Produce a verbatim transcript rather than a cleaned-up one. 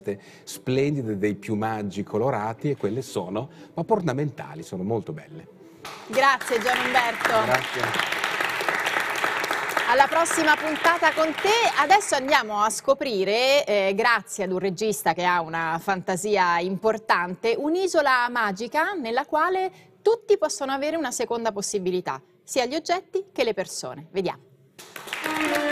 splendide, dei piumaggi colorati, e quelle sono, ma ornamentali, sono molto belle. Grazie Gian Umberto. Grazie. Alla prossima puntata con te. Adesso andiamo a scoprire, eh, grazie ad un regista che ha una fantasia importante, un'isola magica nella quale tutti possono avere una seconda possibilità, sia gli oggetti che le persone. Vediamo.